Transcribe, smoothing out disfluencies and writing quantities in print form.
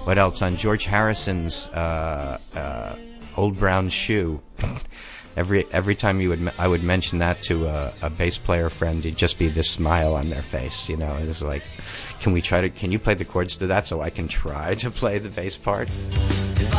What else? On George Harrison's Old Brown Shoe. Every time I would mention that to a bass player friend, it'd just be this smile on their face. You know, it's like, can you play the chords to that so I can try to play the bass part?